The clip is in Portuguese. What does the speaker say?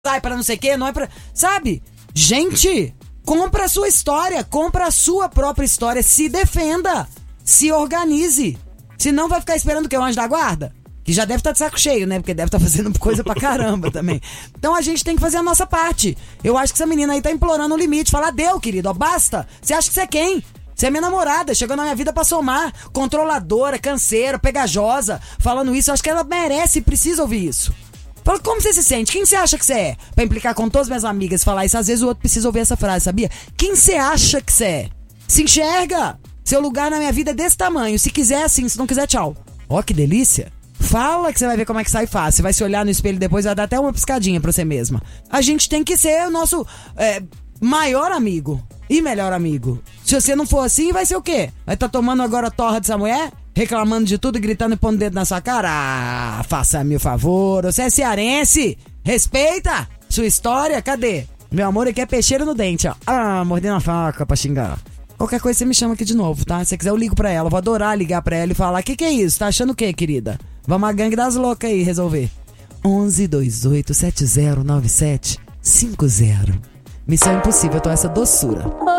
pra não sei o que, não é pra... Sabe? Gente, compra a sua história, compra a sua própria história, se defenda, se organize. Senão vai ficar esperando o quê? O anjo da guarda? Que já deve estar de saco cheio, né? Porque deve estar fazendo coisa pra caramba também. Então a gente tem que fazer a nossa parte. Eu acho que essa menina aí tá implorando o limite. Fala, deu, querido, ó, basta. Você acha que você é quem? Você é minha namorada, chegou na minha vida pra somar. Controladora, canseira, pegajosa. Falando isso, eu acho que ela merece e precisa ouvir isso. Fala, como você se sente? Quem você acha que você é? Pra implicar com todas as minhas amigas e falar isso, às vezes o outro precisa ouvir essa frase, sabia? Quem você acha que você é? Se enxerga! Seu lugar na minha vida é desse tamanho. Se quiser, assim. Se não quiser, tchau. Ó, que delícia. Fala que você vai ver como é que sai fácil. Você vai se olhar no espelho depois, vai dar até uma piscadinha pra você mesma. A gente tem que ser o nosso maior amigo e melhor amigo. Se você não for assim, vai ser o quê? Vai estar tomando agora a torra dessa mulher? Reclamando de tudo, gritando e pondo o dedo na sua cara? Ah, faça-me o favor. Você é cearense? Respeita sua história? Cadê? Meu amor, aqui é peixeiro no dente, ó. Ah, mordendo a faca pra xingar. Qualquer coisa você me chama aqui de novo, tá? Se você quiser eu ligo pra ela. Eu vou adorar ligar pra ela e falar: que é isso? Tá achando o quê, querida? Vamos a gangue das loucas aí resolver. 1128709750. Missão impossível, tô essa doçura.